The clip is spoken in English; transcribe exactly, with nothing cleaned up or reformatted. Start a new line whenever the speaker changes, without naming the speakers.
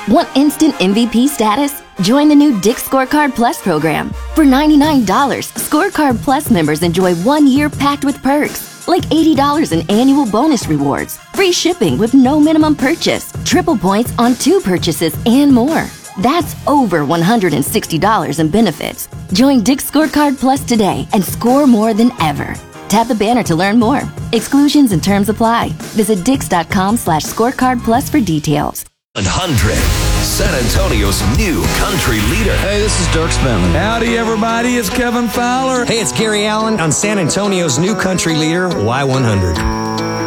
Want instant M V P status? Join the new Dick's Scorecard Plus program. For ninety-nine dollars, Scorecard Plus members enjoy one year packed with perks, like eighty dollars in annual bonus rewards, free shipping with no minimum purchase, triple points on two purchases, and more. That's over one hundred sixty dollars in benefits. Join Dick's Scorecard Plus today and score more than ever. Tap the banner to learn more. Exclusions and terms apply. Visit dix.com slash scorecard plus for details.
one hundred, San Antonio's new country leader.
Hey, this is Dirk Bentley.
Howdy, everybody. It's Kevin Fowler.
Hey, it's Gary Allen on San Antonio's new country leader, Y one hundred.